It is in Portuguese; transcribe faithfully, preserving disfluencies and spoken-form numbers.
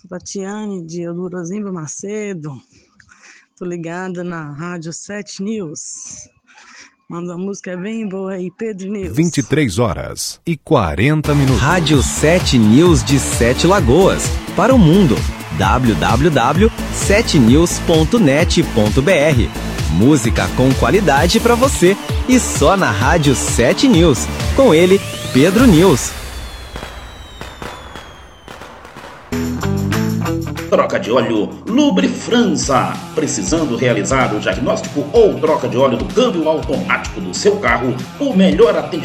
Tatiane de Eudorozinho Macedo. Tô ligada na Rádio sete News. Manda a música bem boa aí, Pedro News. vinte e três horas e quarenta minutos. Rádio sete News de Sete Lagoas. Para o mundo. w w w ponto sete news ponto net ponto b r. Música com qualidade para você. E só na Rádio sete News. Com ele, Pedro News. Troca de óleo Lubrifrança. Precisando realizar o diagnóstico ou troca de óleo do câmbio automático do seu carro? O melhor atendimento